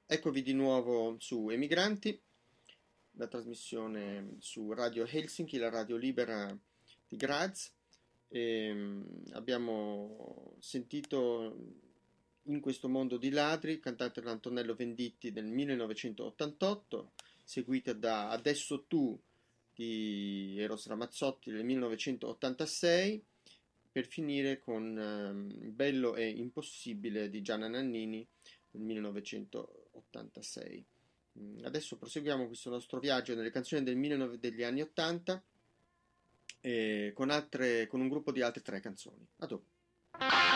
Eccovi di nuovo su Emigranti, la trasmissione su Radio Helsinki, la radio libera di Graz. Abbiamo sentito In questo mondo di ladri, cantata da Antonello Venditti del 1988, seguita da Adesso tu di Eros Ramazzotti del 1986, per finire con Bello e Impossibile di Gianna Nannini del 1986. Adesso proseguiamo questo nostro viaggio nelle canzoni degli anni 80 con un gruppo di altre tre canzoni. A dopo.